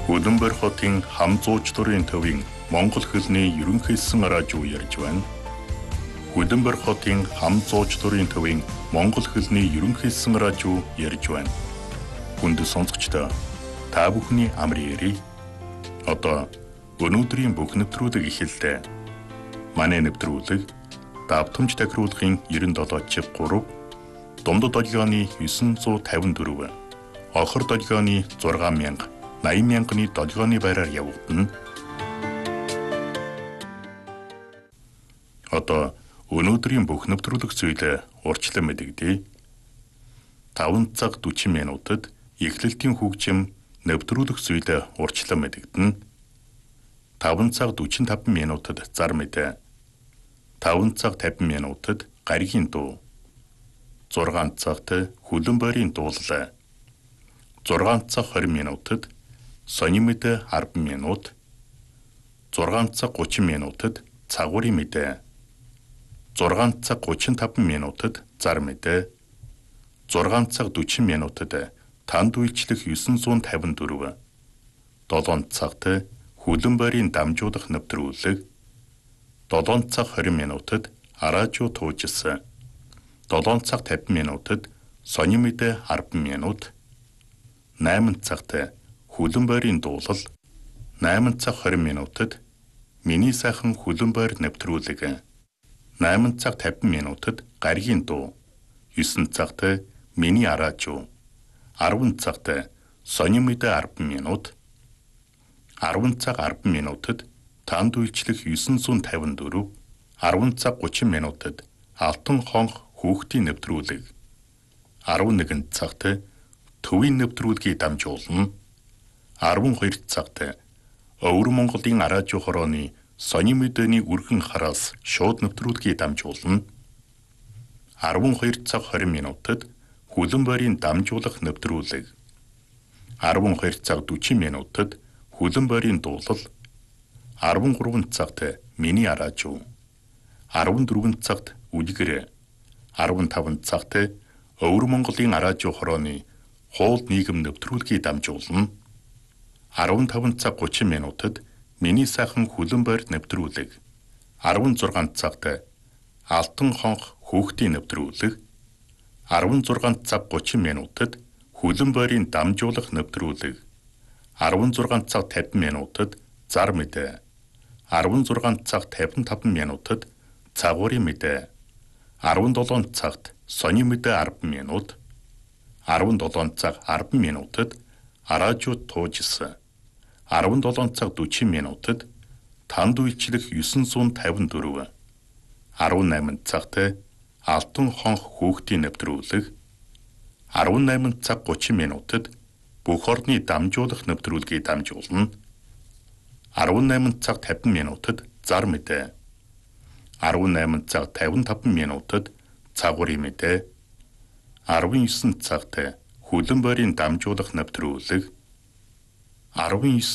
Улаанбаатар хотын хам зуучлалын төвийн Монгол хэлний ерөнхийсэн радио ярьж байна. Улаанбаатар хотын хам зуучлалын төвийн Монгол хэлний ерөнхийсэн радио ярьж байна. Хүнд сонсогчдоо та бүхний амрын ярий. Одоо өнөөдрийн бүх нэвтрүүлэг эхэллээ. Манай нэвтрүүлэг давтамж тахируулахын 97.3, Дундад долгионы 954, Охор долгионы 6000, 80,000-ны долгионы байраар явагдана. Одоо өнөөдрийн бүх нэвтрүүлэг зүйлээ урьдчилан мэдэгдэе. 5 цаг 40 минутад эхлэлтийн хөгжим нэвтрүүлэг зүйлээ урьдчилан мэдэгдэнэ. 5 цаг 45 минутад зар мэдээ. 5 цаг 50 минутад гаригийн дуу. 6 цагт хөлбөмбөрийн дуулал. 6 цаг 20 минутад сонин мэдээ 10 минут. 6 цаг 30 минутад цагуурийн мэдээ. 6 цаг 35 минутад зар мэдээ. 6 цаг 40 минутад танд үйлчлэх 954. 7 цагт хөлбөмбөрийн дамжуулах нэвтрүүлэг. 7 цаг 20 минутад радио туужсан. 7 цаг 50 минутад сонин мэдээ 10 минут. 8 цагт хөлбөмбөрийн дуулал. 8 цаг 20 минутад миний сайхан хөлбөмбөр нэвтрүүлэг. 8 цаг 50 минутад гаригийн дуу. 9 цагт миний радио. 10 цагт сонин мэдээ 10 минут. 10 цаг 10 минутад танд үйлчлэх 954. 10 цаг 30 минутад алтан хонх хүүхдийн нэвтрүүлэг. 11 цагт төвийн нэвтрүүлгийг дамжуулна. 12 цагт Өвөр Монголын радио хорооны сонин мэдээний үргэн хараас шууд нэвтрүүлгийг дамжуулна. 12 цаг 20 минутад хөлбөмбөрийн дамжуулах нэвтрүүлэг. 12 цаг 40 минутад хөлбөмбөрийн дуулал. 13 цагт миний радио. 14 цагт үлгэр. 15 цагт Өвөр Монголын радио хорооны хуул нийгэм нэвтрүүлгийг дамжуулна. 15 цаг 30 минутад миний сайхан хөлбөмбөр нэвтрүүлэг. 16 цагт алтан хонх хүүхдийн нэвтрүүлэг. 16 цаг 30 минутад хөлбөмбөрийн дамжуулах нэвтрүүлэг. 16 цаг 50 минутад зар мэдээ. 16 цаг 55 минутад цагуурийн мэдээ. 17 цагт сонин мэдээ 10 минут. 17 цаг 10 минутад радио туужсан. 17 цаг 40 минутад танд үйлчлэх 954. 18 цагт алтан хонх хүүхдийн нэвтрүүлэг. 18 цаг 30 минутад бүх орны дамжуулах нэвтрүүлгийг дамжуулна. 18 цаг 50 минутад зар мэдээ. 18 цаг 55 минутад цагуурийн мэдээ. 19 цагт хөлбөмбөрийн дамжуулах нэвтрүүлэг. 19